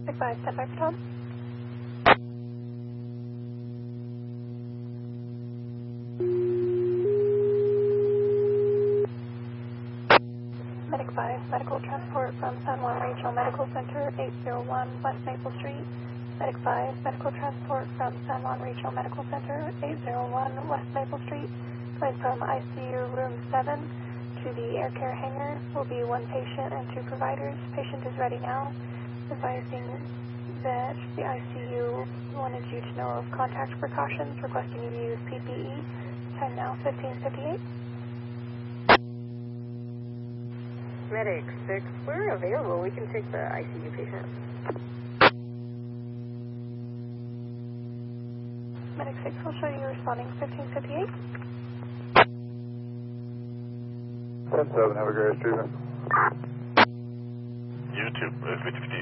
5, stand by for Tom. Medic 5, medical transport from San Juan Regional Medical Center, 801 West Maple Street. Medic 5, medical transport from San Juan Regional Medical Center, 801 West Maple Street. Going from ICU room 7 to the air care hangar. Will be one patient and 2 providers. Patient is ready now. Advising that the ICU wanted you to know of contact precautions, requesting you use PPE. Time now 15:58. Medic 6, we're available. We can take the ICU patient. Medic 6 will show you responding 15:58. 10-7, have a great treatment. You too, 50-50.